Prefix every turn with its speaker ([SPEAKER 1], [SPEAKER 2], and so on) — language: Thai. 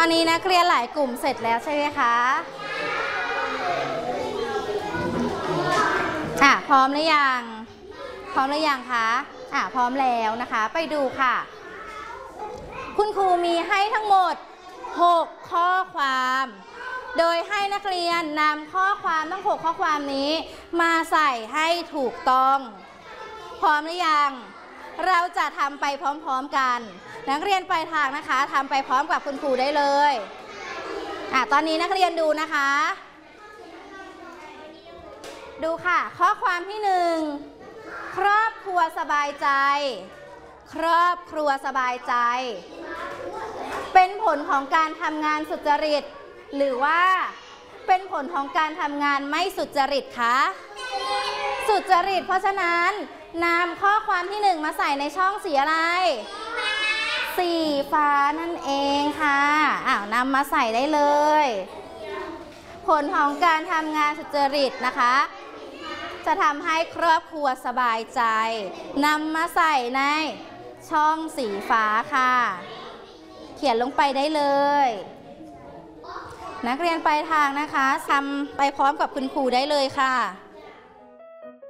[SPEAKER 1] อนนี้นักเรียนหลายกลุ่มเสร็จแล้วใช่ไหมคะพร้อมหรือยังพร้อมหรือยังคะพร้อมแล้วนะคะไปดูค่ะคุณครูมีให้ทั้งหมด6ข้อความโดยให้นักเรียนนำข้อความทั้ง6ข้อความนี้มาใส่ให้ถูกต้องพร้อมหรือยังเราจะทำไปพร้อมๆกันนักเรียนปลายทางนะคะทำไปพร้อมกับคุณครูได้เลยตอนนี้นักเรียนดูนะคะดูค่ะข้อความที่1ครอบครัวสบายใจครอบครัวสบายใจเป็นผลของการทำงานสุจริตหรือว่าเป็นผลของการทำงานไม่สุจริตคะสุจริตเพราะฉะนั้นนำข้อความที่1มาใส่ในช่องสีอะไรสีฟ้านั่นเองค่ะนำมาใส่ได้เลยผลของการทำงานสุจริตนะคะจะทำให้ครอบครัวสบายใจนำมาใส่ในช่องสีฟ้าค่ะเขียนลงไปได้เลยนักเรียนปลายทางนะคะทำไปพร้อมกับคุณครูได้เลยค่ะ